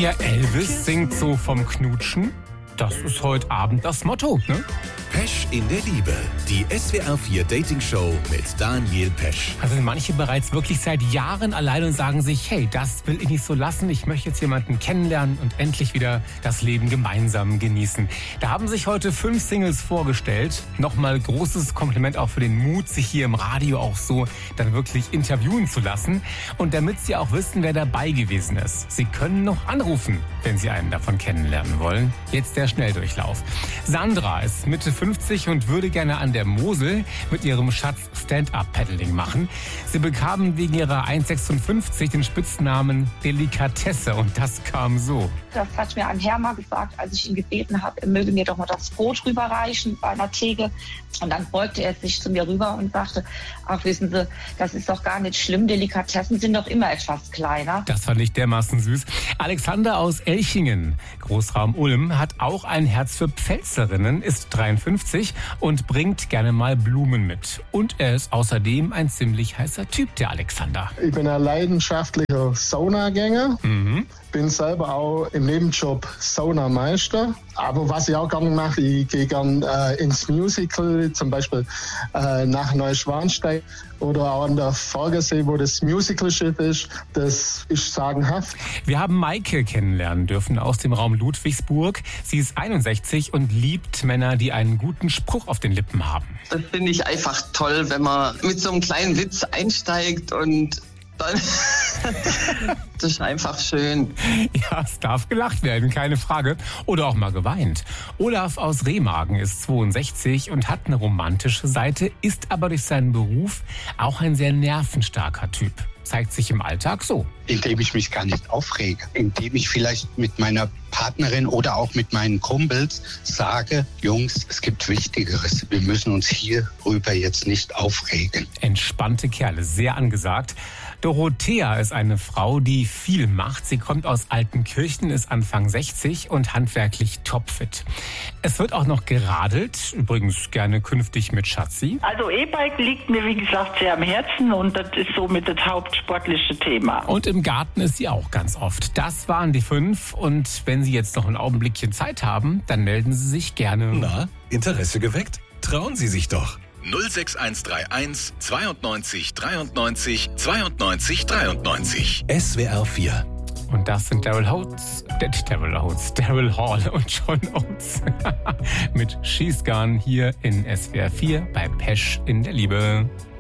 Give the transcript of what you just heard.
Ja, Elvis singt so vom Knutschen. Das ist heute Abend das Motto, ne? Pesch in der Liebe, die SWR 4 Dating Show mit Daniel Pesch. Da sind manche bereits wirklich seit Jahren allein und sagen sich, hey, das will ich nicht so lassen. Ich möchte jetzt jemanden kennenlernen und endlich wieder das Leben gemeinsam genießen. Da haben sich heute 5 Singles vorgestellt. Nochmal großes Kompliment auch für den Mut, sich hier im Radio auch so dann wirklich interviewen zu lassen. Und damit Sie auch wissen, wer dabei gewesen ist. Sie können noch anrufen, wenn Sie einen davon kennenlernen wollen. Jetzt der Schnelldurchlauf. Sandra ist Mitte 50 und würde gerne an der Mosel mit ihrem Schatz Stand-Up-Paddling machen. Sie bekamen wegen ihrer 1,56 den Spitznamen Delikatesse und das kam so. Das hat mir ein Herr mal gesagt, als ich ihn gebeten habe, er möge mir doch mal das Brot rüberreichen bei einer Theke. Und dann beugte er sich zu mir rüber und sagte, ach wissen Sie, das ist doch gar nicht schlimm, Delikatessen sind doch immer etwas kleiner. Das fand ich dermaßen süß. Alexander aus Elchingen, Großraum Ulm, hat auch ein Herz für Pfälzerinnen, ist 53 und bringt gerne mal Blumen mit. Und er ist außerdem ein ziemlich heißer Typ, der Alexander. Ich bin ein leidenschaftlicher Saunagänger. Bin selber auch im Nebenjob Saunameister. Aber was ich auch gerne mache, ich gehe gerne ins Musical, zum Beispiel nach Neuschwanstein oder auch an der Vorgersee, wo das Musicalschiff ist. Das ist sagenhaft. Wir haben Maike kennenlernen dürfen aus dem Raum Ludwigsburg. Sie ist 61 und liebt Männer, die einen guten Spruch auf den Lippen haben. Das finde ich einfach toll, wenn man mit so einem kleinen Witz einsteigt und dann das ist einfach schön. Ja, es darf gelacht werden, keine Frage. Oder auch mal geweint. Olaf aus Remagen ist 62 und hat eine romantische Seite, ist aber durch seinen Beruf auch ein sehr nervenstarker Typ. Zeigt sich im Alltag so. Indem ich mich gar nicht aufrege. Indem ich vielleicht mit meiner Partnerin oder auch mit meinen Kumpels sage, Jungs, es gibt Wichtigeres. Wir müssen uns hierüber jetzt nicht aufregen. Entspannte Kerle, sehr angesagt. Dorothea ist eine Frau, die viel macht. Sie kommt aus Altenkirchen, ist Anfang 60 und handwerklich topfit. Es wird auch noch geradelt, übrigens gerne künftig mit Schatzi. Also E-Bike liegt mir, wie gesagt, sehr am Herzen und das ist somit das hauptsportliche Thema. Und im Garten ist sie auch ganz oft. Das waren die 5 und wenn Sie jetzt noch ein Augenblickchen Zeit haben, dann melden Sie sich gerne. Na, Interesse geweckt? Trauen Sie sich doch. 06131 92 93 92 93. SWR 4. Und das sind Daryl Hall und John Oates mit She's Gone hier in SWR 4 bei Pesch in der Liebe.